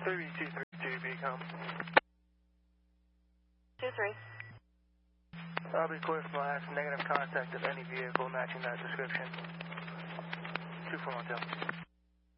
3232 Beacom. 23. I'll be clear from last negative contact of any vehicle matching that description. 2412.